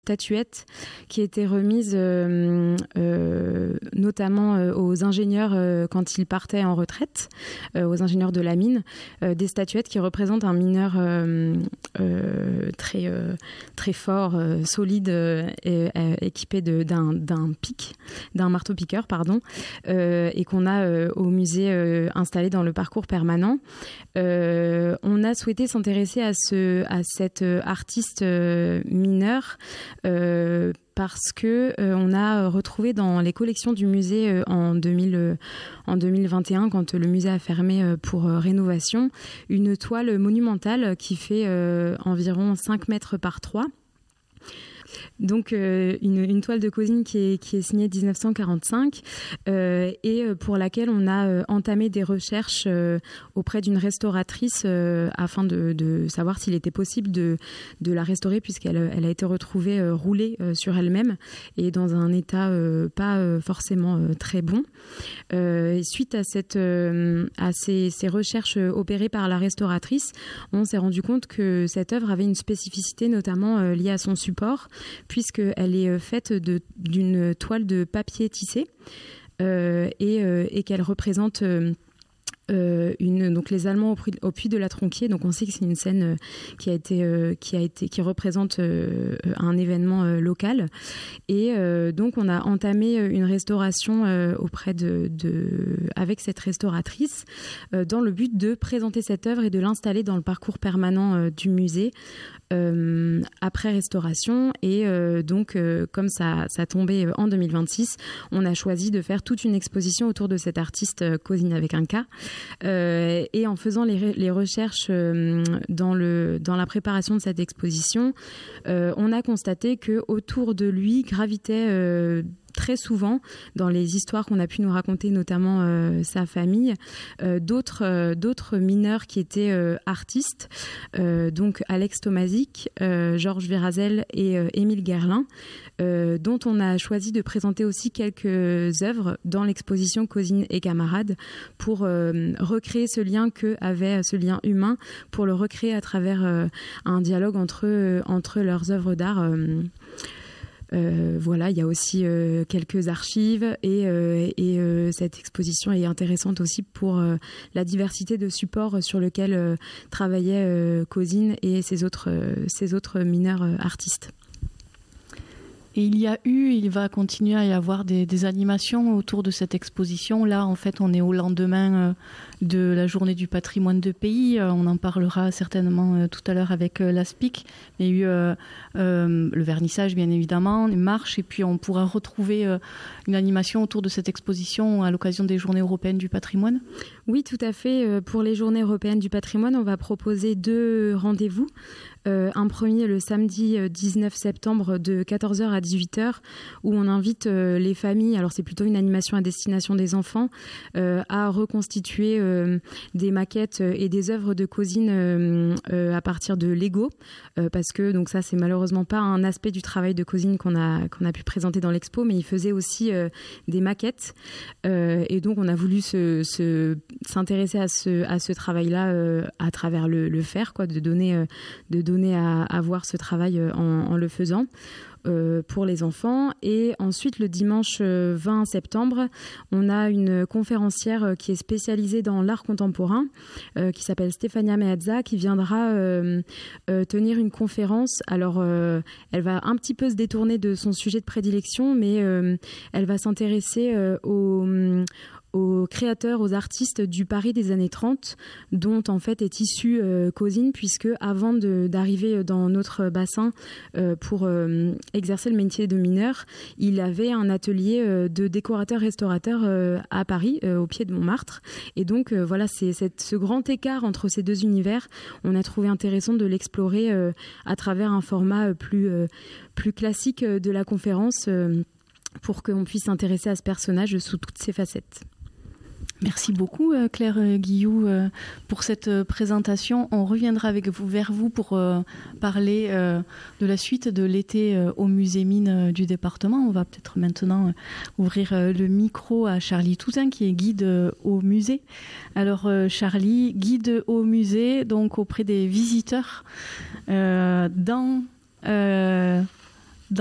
statuette qui était remise notamment aux ingénieurs quand ils partaient en retraite, aux ingénieurs de la mine, des statuettes qui représentent un mineur très fort, solide, équipé d'un pic, d'un marteau-piqueur, et qu'on a au musée installé dans le parcours permanent. On a souhaité s'intéresser à cet artiste mineur parce que on a retrouvé dans les collections du musée en 2021, quand le musée a fermé pour rénovation, une toile monumentale qui fait environ 5 mètres par 3. Donc une toile de Cosine qui est signée 1945 et pour laquelle on a entamé des recherches auprès d'une restauratrice afin de savoir s'il était possible de la restaurer, puisqu'elle a été retrouvée roulée sur elle-même et dans un état pas forcément très bon. Et suite à ces recherches opérées par la restauratrice, on s'est rendu compte que cette œuvre avait une spécificité notamment liée à son support, puisqu'elle est faite d'une toile de papier tissé et qu'elle représente donc les Allemands au puits de la Tronquier. Donc on sait que c'est une scène qui représente un événement local, et donc on a entamé une restauration avec cette restauratrice dans le but de présenter cette œuvre et de l'installer dans le parcours permanent du musée après restauration. Et donc comme ça tombait en 2026, on a choisi de faire toute une exposition autour de cet artiste Cosine avec un K. Et en faisant les recherches dans la préparation de cette exposition, on a constaté que autour de lui gravitaient très souvent, dans les histoires qu'on a pu nous raconter, notamment sa famille, d'autres mineurs qui étaient artistes, donc Alex Tomazik, Georges Virazel et Émile Guerlain, dont on a choisi de présenter aussi quelques œuvres dans l'exposition Cosine et camarades pour recréer ce lien ce lien humain, pour le recréer à travers un dialogue entre leurs œuvres d'art. Voilà, il y a aussi quelques archives et cette exposition est intéressante aussi pour la diversité de supports sur lequel travaillaient Cosine et ses autres mineurs artistes. Et il va continuer à y avoir des animations autour de cette exposition. Là, en fait, on est au lendemain de la journée du patrimoine de pays. On en parlera certainement tout à l'heure avec l'ASPIC. Il y a eu le vernissage, bien évidemment, une marche, et puis on pourra retrouver une animation autour de cette exposition à l'occasion des Journées européennes du patrimoine. Oui, tout à fait. Pour les Journées européennes du patrimoine, on va proposer 2 rendez-vous. Un premier le samedi 19 septembre de 14h à 18h, où on invite les familles, alors c'est plutôt une animation à destination des enfants, à reconstituer des maquettes et des œuvres de Cosine à partir de Lego, parce que donc ça c'est malheureusement pas un aspect du travail de Cosine qu'on a pu présenter dans l'expo, mais il faisait aussi des maquettes, et donc on a voulu s'intéresser à ce travail-là à travers le faire, de donner à voir ce travail en le faisant pour les enfants. Et ensuite, le dimanche 20 septembre, on a une conférencière qui est spécialisée dans l'art contemporain, qui s'appelle Stefania Meazza, qui viendra tenir une conférence. Alors, elle va un petit peu se détourner de son sujet de prédilection, mais elle va s'intéresser aux créateurs, aux artistes du Paris des années 30, dont en fait est issue Cosine, puisque avant d'arriver dans notre bassin pour exercer le métier de mineur, il avait un atelier de décorateur-restaurateur à Paris, au pied de Montmartre. Et donc voilà, c'est ce grand écart entre ces 2 univers, on a trouvé intéressant de l'explorer à travers un format plus classique de la conférence, pour qu'on puisse s'intéresser à ce personnage sous toutes ses facettes. Merci beaucoup Claire Guilloux pour cette présentation. On reviendra vers vous pour parler de la suite de l'été au musée Mines du département. On va peut-être maintenant ouvrir le micro à Charlie Touzin, qui est guide au musée. Alors Charlie, guide au musée, donc auprès des visiteurs dans